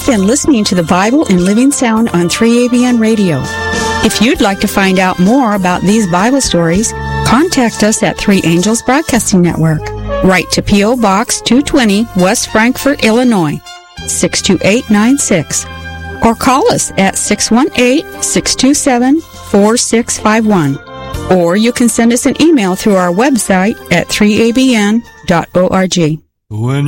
You've been listening to the Bible in Living Sound on 3ABN Radio. If you'd like to find out more about these Bible stories, contact us at Three Angels Broadcasting Network. Write to P.O. Box 220, West Frankfort, Illinois, 62896. Or call us at 618-627-4651. Or you can send us an email through our website at 3abn.org.